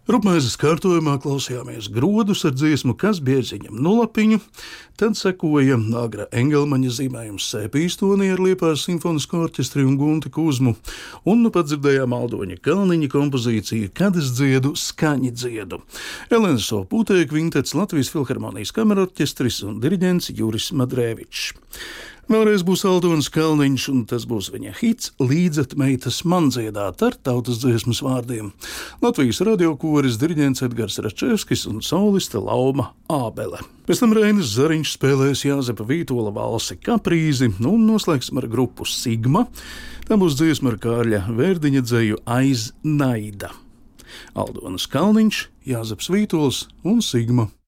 Rupmaizes kārtojumā klausījāmies Grodus ar dziesmu Kas bieziņam nulapiņu, tad sekoja Agra Engelmaņa zīmējums Sēpīstonī ar Liepājas simfonisko orķestri un Gunti Kuzmu, un nu pat dzirdējām Aldoņa Kalniņa kompozīciju Kad es dziedu, skaņi dziedu. Elenas Opūtēja kvintets, Latvijas Filharmonijas kamerorķestris un diriģents Juris Madrēvičs. Vēlreiz būs Aldonis Kalniņš, un tas būs viņa hits Līdzat meitas man dziedāt ar tautas dziesmas vārdiem. Latvijas radiokoris diriģents Edgars Račevskis un soliste Lauma Ābele. Pēc tam Reinis Zariņš spēlēs Jāzepa Vītola valsi Kaprīzi, un noslēgsim ar grupu Sigma. Tā būs dziesma ar Kārļa Vērdiņa dzeju Aiz naida. Aldonis Kalniņš, Jāzeps Vītols un Sigma.